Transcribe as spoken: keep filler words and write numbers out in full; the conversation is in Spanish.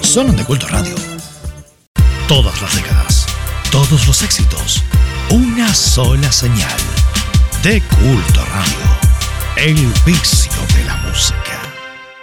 Son de Culto Radio. Todas las décadas, todos los éxitos, una sola señal. De Culto Radio, el vicio de la música.